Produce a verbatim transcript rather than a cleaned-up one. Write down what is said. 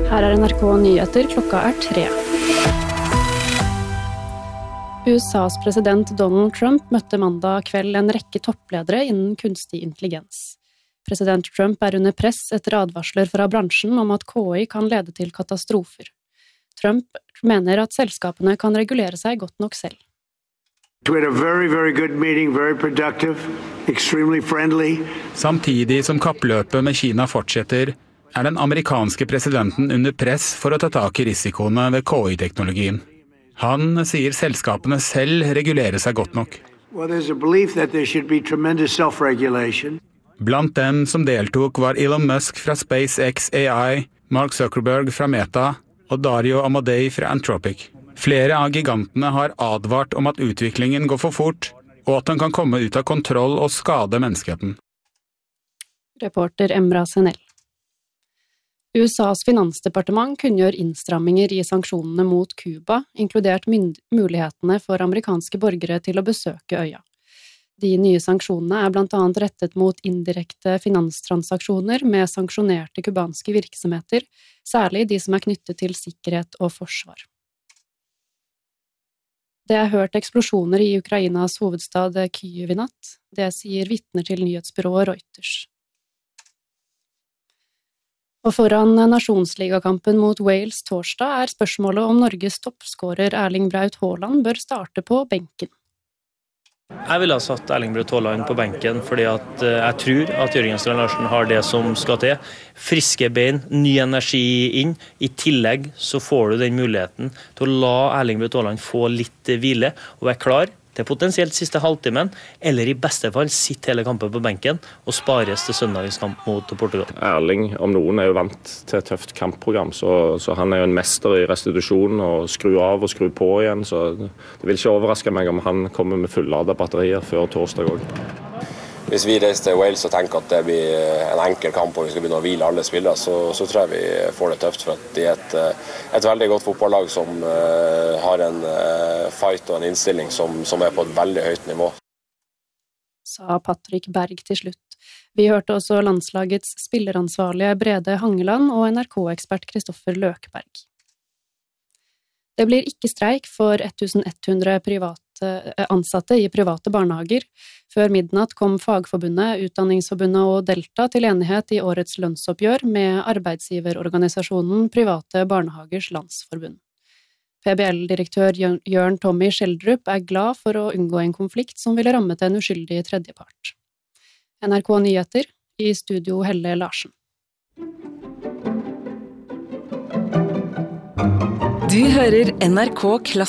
Her er N R K Nyheter, klokka er tre. U S A's president Donald Trump møtte mandag kveld en rekke toppledere innen kunstig intelligens. President Trump er under press etter advarsler fra bransjen om at K I kan lede til katastrofer. Trump mener at selskapene kan regulere seg godt nok selv. We had a very, very good meeting, very productive, extremely friendly. Samtidig som kappløpet med Kina fortsetter, er den amerikanske presidenten under press for å ta tak i risikoene ved K I-teknologien. Han sier selskapene selv regulerer seg godt nok. Well, there's a belief that there should be tremendous self-regulation. Blant dem som deltok var Elon Musk fra SpaceX A I, Mark Zuckerberg fra Meta og Dario Amodei fra Anthropic. Flere av gigantene har advart om at utviklingen går for fort, og at den kan komme ut av kontroll og skade menneskeheten. Reporter Emra Senel. U S A's finansdepartement kunngjør innstramminger i sanksjonene mot Cuba, inkludert mulighetene for amerikanske borgere til å besøke øya. De nye sanksjonene er blant annet rettet mot indirekte finanstransaksjoner med sanksjonerte kubanske virksomheter, særlig de som er knyttet til sikkerhet og forsvar. Det er hørt eksplosjoner i Ukrainas hovedstad Kyiv i natt. Det sier vitner til nyhetsbyrået Reuters. Og foran nasjonsligakampen mot Wales torsdag er spørsmålet om Norges toppskårer Erling Braut Haaland bør starte på benken. Jeg ville ha satt Erling Braut Haaland på benken fordi at jeg tror at Jørgen Strand Larsen har det som skal til. Friske bein, ny energi inn. I tillegg så får du den muligheten til å la Erling Braut Haaland få litt hvile og være klar til potensielt siste halvtimen, eller i beste fall sitte hele kampen på benken og spares til søndagens kamp mot Portugal. Erling, om noen, er jo vant til et tøft kampprogram, så, så han er jo en mester i restitusjon og skru av og skru på igjen, så det vil ikke overraske meg om han kommer med fullada batterier før torsdag også. Hvis vi reiser til Wales og tenker at det blir en enkel kamp og vi skal begynne å hvile alle spillere, så, så tror jeg vi får det tøft, for at de er et, et veldig godt fotballag som uh, har en uh, fight og en innstilling som, som er på et veldig høyt nivå. Sa Patrick Berg til slutt. Vi hørte også landslagets spilleransvarlige Brede Hangeland og N R K-ekspert Kristoffer Løkberg. Det blir ikke streik for tusen ett hundre private ansatte i private barnehager. Før midnatt kom Fagforbundet, Utdanningsforbundet og Delta til enighet i årets lønnsoppgjør med arbeidsgiverorganisasjonen Private Barnehagers Landsforbund. P B L-direktør Jørn Tommy Schjelderup er glad for å unngå en konflikt som ville rammet en uskyldig tredjepart. N R K Nyheter, i studio Helle Larsen. Du hører N R K Klassisk.